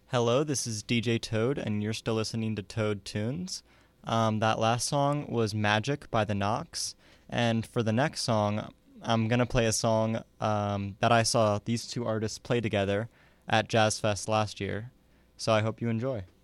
Hello, this is DJ Toad, and you're still listening to Toad Tunes. That last song was Magic by the Knocks, and for the next song, I'm going to play a song that I saw these two artists play together at Jazz Fest last year, so I hope you enjoy.